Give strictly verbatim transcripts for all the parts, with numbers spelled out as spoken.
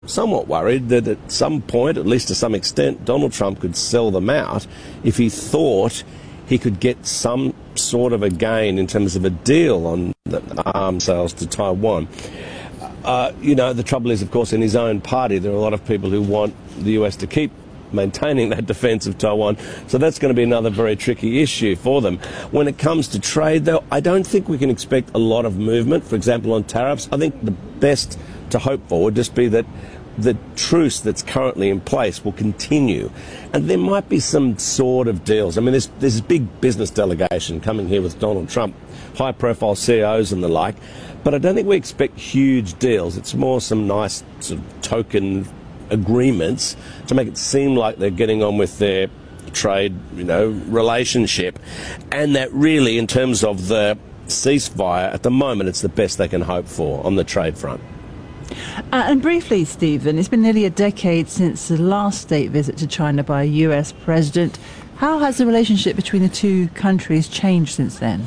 somewhat worried that at some point, at least to some extent, Donald Trump could sell them out if he thought he could get some sort of a gain in terms of a deal on the arms sales to Taiwan. Uh, you know, the trouble is, of course, in his own party, there are a lot of people who want the U S to keep maintaining that defence of Taiwan. So that's going to be another very tricky issue for them. When it comes to trade, though, I don't think we can expect a lot of movement. For example, on tariffs, I think the best to hope for would just be that the truce that's currently in place will continue. And there might be some sort of deals. I mean, there's, there's a big business delegation coming here with Donald Trump, high-profile C E Os and the like. But I don't think we expect huge deals. It's more some nice sort of token agreements to make it seem like they're getting on with their trade, you know, relationship. And that really, in terms of the ceasefire, at the moment, it's the best they can hope for on the trade front. Uh, and briefly, Stephen, it's been nearly a decade since the last state visit to China by a U S president. How has the relationship between the two countries changed since then?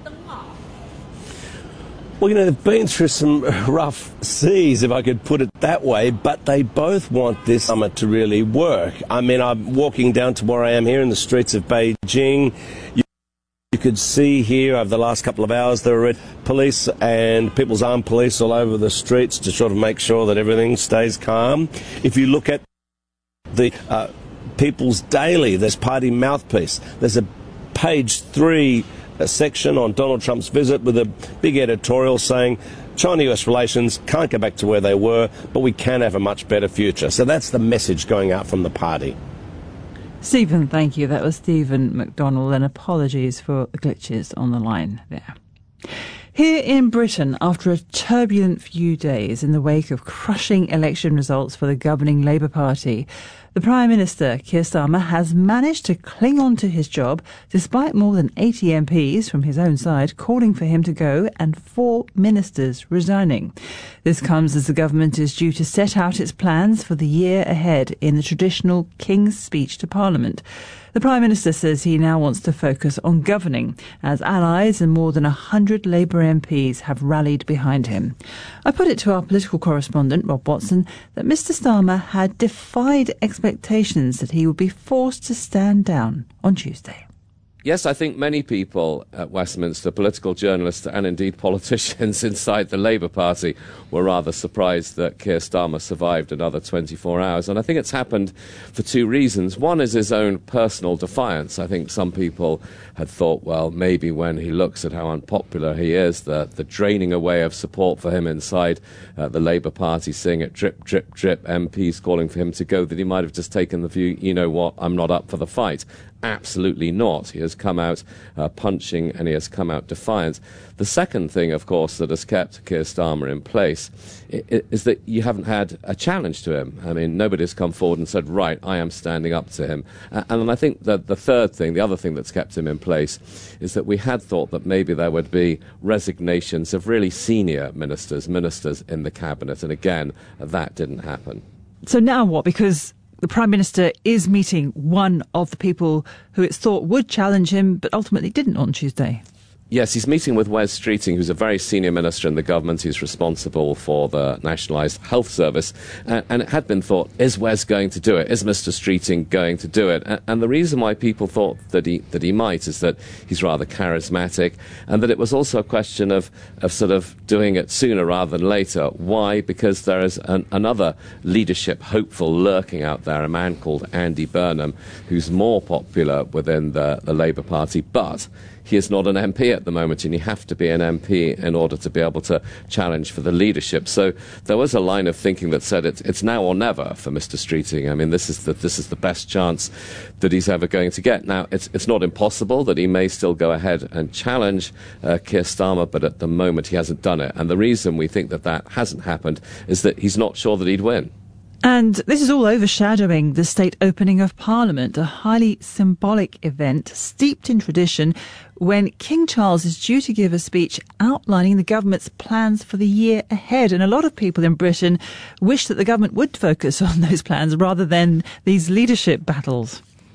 Well, you know, they've been through some rough seas, if I could put it that way, but they both want this summit to really work. I mean, I'm walking down to where I am here in the streets of Beijing. You, you could see here over the last couple of hours there are police and People's Armed Police all over the streets to sort of make sure that everything stays calm. If you look at the uh, People's Daily, there's Party Mouthpiece. There's a page three a section on Donald Trump's visit with a big editorial saying China-U S relations can't go back to where they were, but we can have a much better future. So that's the message going out from the party. Stephen, thank you. That was Stephen McDonnell, and apologies for the glitches on the line there. Here in Britain, after a turbulent few days in the wake of crushing election results for the governing Labour Party, the Prime Minister, Keir Starmer, has managed to cling on to his job despite more than eighty M Ps from his own side calling for him to go and four ministers resigning. This comes as the government is due to set out its plans for the year ahead in the traditional King's Speech to Parliament. The Prime Minister says he now wants to focus on governing, as allies and more than one hundred Labour M Ps have rallied behind him. I put it to our political correspondent, Rob Watson, that Mr Starmer had defied expectations that he would be forced to stand down on Tuesday. Yes, I think many people at Westminster, political journalists and indeed politicians inside the Labour Party, were rather surprised that Keir Starmer survived another twenty-four hours. And I think it's happened for two reasons. One is his own personal defiance. I think some people had thought, well, maybe when he looks at how unpopular he is, the, the draining away of support for him inside uh, the Labour Party, seeing it drip, drip, drip, M Ps calling for him to go, that he might have just taken the view, you know what, I'm not up for the fight. Absolutely not. He has come out uh, punching and he has come out defiant. The second thing, of course, that has kept Keir Starmer in place is that you haven't had a challenge to him. I mean, nobody's come forward and said, right, I am standing up to him. Uh, and I think that the third thing, the other thing that's kept him in place, is that we had thought that maybe there would be resignations of really senior ministers, ministers in the cabinet. And again, that didn't happen. So now what? Because the Prime Minister is meeting one of the people who it's thought would challenge him, but ultimately didn't on Tuesday. Yes, he's meeting with Wes Streeting, who's a very senior minister in the government. He's responsible for the nationalised health service. And, and it had been thought, is Wes going to do it? Is Mister Streeting going to do it? And, and the reason why people thought that he that he might is that he's rather charismatic, and that it was also a question of, of sort of doing it sooner rather than later. Why? Because there is an, another leadership hopeful lurking out there, a man called Andy Burnham, who's more popular within the, the Labour Party, but he is not an M P at the moment, and you have to be an M P in order to be able to challenge for the leadership. So there was a line of thinking that said it's, it's now or never for Mister Streeting. I mean, this is the this is the best chance that he's ever going to get. Now, it's it's not impossible that he may still go ahead and challenge uh, Keir Starmer, but at the moment he hasn't done it. And the reason we think that that hasn't happened is that he's not sure that he'd win. And this is all overshadowing the state opening of Parliament, a highly symbolic event steeped in tradition when King Charles is due to give a speech outlining the government's plans for the year ahead. And a lot of people in Britain wish that the government would focus on those plans rather than these leadership battles.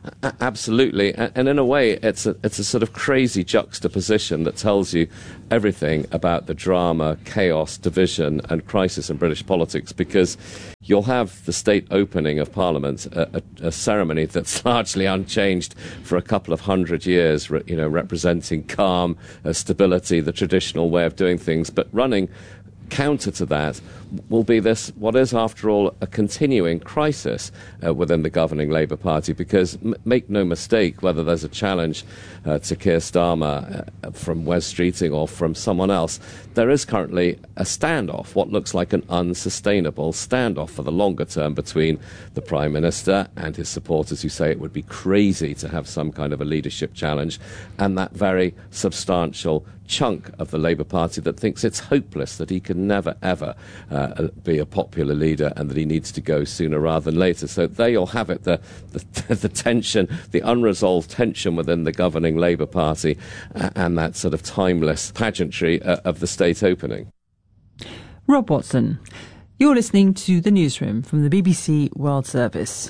A- absolutely. And, and in a way, it's a, it's a sort of crazy juxtaposition that tells you everything about the drama, chaos, division and crisis in British politics, because you'll have the state opening of Parliament, a, a, a ceremony that's largely unchanged for a couple of hundred years, re, you know, representing calm, uh, stability, the traditional way of doing things, but running counter to that will be this, what is, after all, a continuing crisis uh, within the governing Labour Party, because m- make no mistake, whether there's a challenge uh, to Keir Starmer uh, from Wes Streeting or from someone else, there is currently a standoff, what looks like an unsustainable standoff for the longer term between the Prime Minister and his supporters who say it would be crazy to have some kind of a leadership challenge, and that very substantial chunk of the Labour Party that thinks it's hopeless, that he can never, ever uh, be a popular leader and that he needs to go sooner rather than later. So there you'll have it, the, the, the tension, the unresolved tension within the governing Labour Party uh, and that sort of timeless pageantry uh, of the state opening. Rob Watson, you're listening to The Newsroom from the B B C World Service.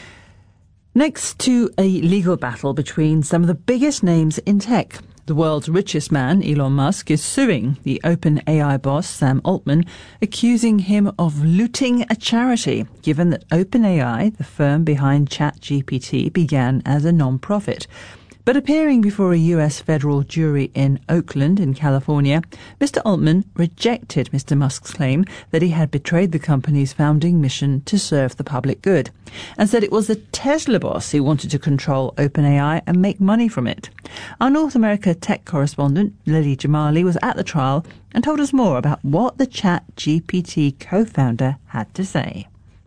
Next to a legal battle between some of the biggest names in tech, the world's richest man, Elon Musk, is suing the OpenAI boss, Sam Altman, accusing him of looting a charity, given that OpenAI, the firm behind ChatGPT, began as a non-profit. But appearing before a U S federal jury in Oakland, in California, Mister Altman rejected Mister Musk's claim that he had betrayed the company's founding mission to serve the public good, and said it was the Tesla boss who wanted to control OpenAI and make money from it. Our North America tech correspondent, Lily Jamali, was at the trial and told us more about what the ChatGPT co-founder had to say.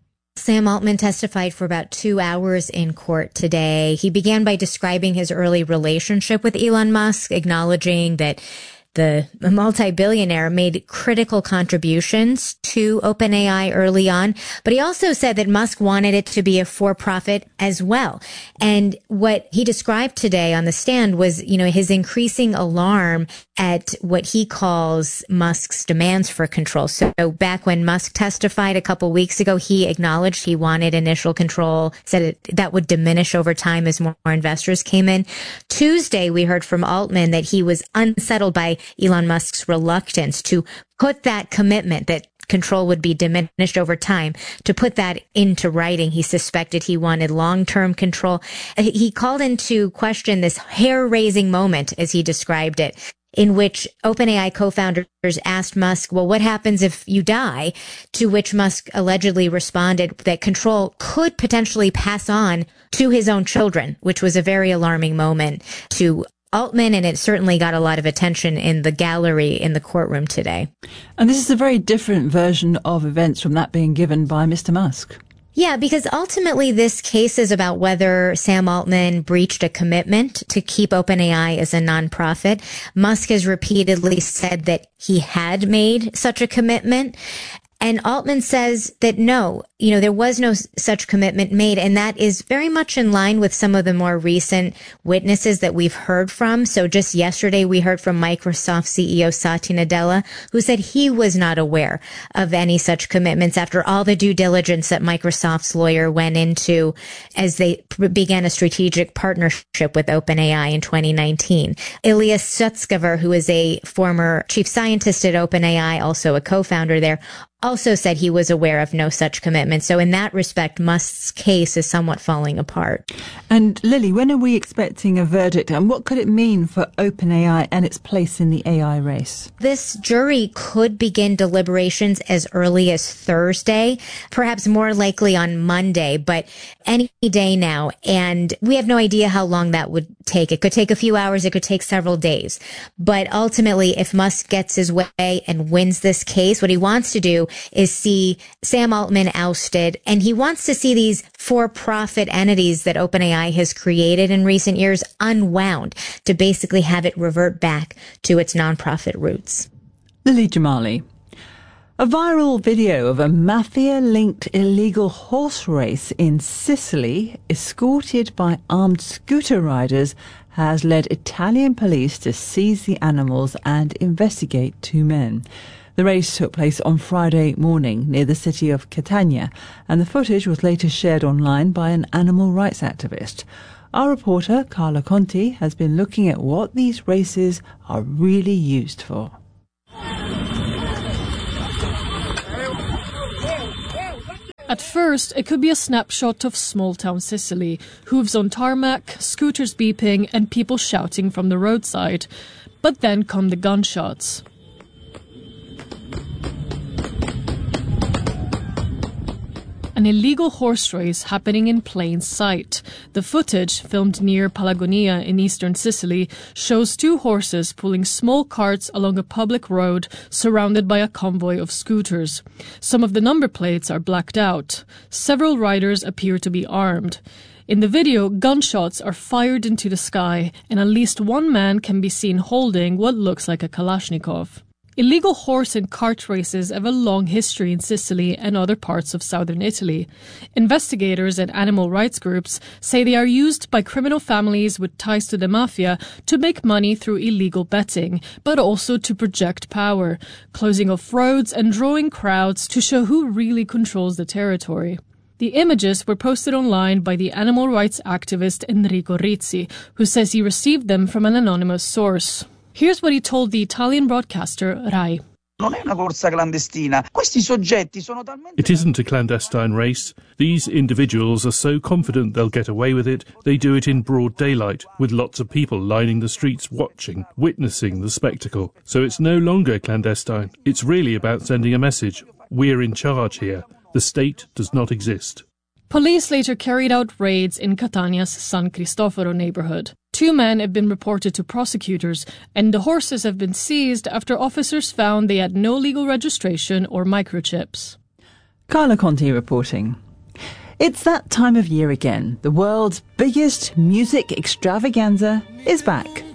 Sam Altman testified for about two hours in court today. He began by describing his early relationship with Elon Musk, acknowledging that the multi-billionaire made critical contributions to OpenAI early on, but he also said that Musk wanted it to be a for-profit as well. And what he described today on the stand was, you know, his increasing alarm at what he calls Musk's demands for control. So back when Musk testified a couple weeks ago, he acknowledged he wanted initial control, said it, that would diminish over time as more investors came in. Tuesday, we heard from Altman that he was unsettled by Elon Musk's reluctance to put that commitment that control would be diminished over time, to put that into writing. He suspected he wanted long-term control. He called into question this hair-raising moment, as he described it, in which OpenAI co-founders asked Musk, well, what happens if you die? To which Musk allegedly responded that control could potentially pass on to his own children, which was a very alarming moment to Altman, and it certainly got a lot of attention in the gallery in the courtroom today. And this is a very different version of events from that being given by Mister Musk. Yeah, because ultimately this case is about whether Sam Altman breached a commitment to keep OpenAI as a nonprofit. Musk has repeatedly said that he had made such a commitment. And Altman says that no, you know, there was no such commitment made. And that is very much in line with some of the more recent witnesses that we've heard from. So just yesterday, we heard from Microsoft C E O Satya Nadella, who said he was not aware of any such commitments after all the due diligence that Microsoft's lawyer went into as they began a strategic partnership with OpenAI in twenty nineteen. Ilya Sutskever, who is a former chief scientist at OpenAI, also a co-founder there, also said he was aware of no such commitment. So in that respect, Musk's case is somewhat falling apart. And Lily, when are we expecting a verdict, and what could it mean for OpenAI and its place in the A I race? This jury could begin deliberations as early as Thursday, perhaps more likely on Monday, but any day now. And we have no idea how long that would take. It could take a few hours. It could take several days. But ultimately, if Musk gets his way and wins this case, what he wants to do is see Sam Altman ousted, and he wants to see these for-profit entities that OpenAI has created in recent years unwound to basically have it revert back to its nonprofit roots. Lily Jamali. A viral video of a mafia-linked illegal horse race in Sicily, escorted by armed scooter riders, has led Italian police to seize the animals and investigate two men. The race took place on Friday morning near the city of Catania, and the footage was later shared online by an animal rights activist. Our reporter, Carla Conti, has been looking at what these races are really used for. At first, it could be a snapshot of small-town Sicily, hooves on tarmac, scooters beeping, and people shouting from the roadside. But then come the gunshots. An illegal horse race happening in plain sight. The footage, filmed near Palagonia in eastern Sicily, shows two horses pulling small carts along a public road surrounded by a convoy of scooters. Some of the number plates are blacked out. Several riders appear to be armed. In the video, gunshots are fired into the sky, and at least one man can be seen holding what looks like a Kalashnikov. Illegal horse and cart races have a long history in Sicily and other parts of southern Italy. Investigators and animal rights groups say they are used by criminal families with ties to the mafia to make money through illegal betting, but also to project power, closing off roads and drawing crowds to show who really controls the territory. The images were posted online by the animal rights activist Enrico Rizzi, who says he received them from an anonymous source. Here's what he told the Italian broadcaster Rai. It isn't a clandestine race. These individuals are so confident they'll get away with it, they do it in broad daylight, with lots of people lining the streets watching, witnessing the spectacle. So it's no longer clandestine. It's really about sending a message. We're in charge here. The state does not exist. Police later carried out raids in Catania's San Cristoforo neighborhood. Two men have been reported to prosecutors, and the horses have been seized after officers found they had no legal registration or microchips. Carla Conti reporting. It's that time of year again. The world's biggest music extravaganza is back.